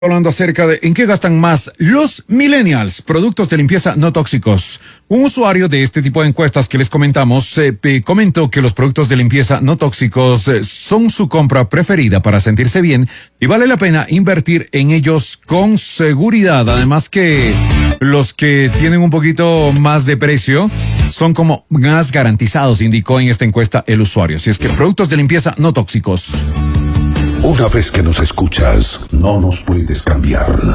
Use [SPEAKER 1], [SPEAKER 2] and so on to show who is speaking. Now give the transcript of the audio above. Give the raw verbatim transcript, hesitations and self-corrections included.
[SPEAKER 1] Hablando acerca de en qué gastan más los millennials, productos de limpieza no tóxicos. Un usuario de este tipo de encuestas que les comentamos eh, comentó que los productos de limpieza no tóxicos eh, son su compra preferida para sentirse bien y vale la pena invertir en ellos con seguridad. Además que los que tienen un poquito más de precio son como más garantizados, indicó en esta encuesta el usuario. Así es que productos de limpieza no tóxicos.
[SPEAKER 2] Una vez que nos escuchas, no nos puedes cambiar.